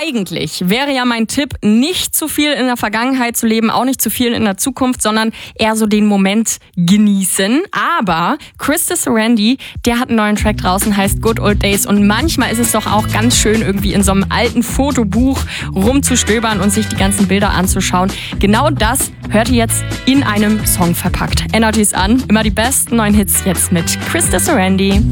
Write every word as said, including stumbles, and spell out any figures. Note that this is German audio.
eigentlich wäre ja mein Tipp, nicht zu viel in der Vergangenheit zu leben, auch nicht zu viel in der Zukunft, sondern eher so den Moment genießen. Aber Krista Sarandy, der hat einen neuen Track draußen, heißt Good Old Days. Und manchmal ist es doch auch ganz schön, irgendwie in so einem alten Fotobuch rumzustöbern und sich die ganzen Bilder anzuschauen. Genau das hört ihr jetzt in einem Song verpackt. Energies an, immer die besten neuen Hits jetzt mit Krista Sarandy.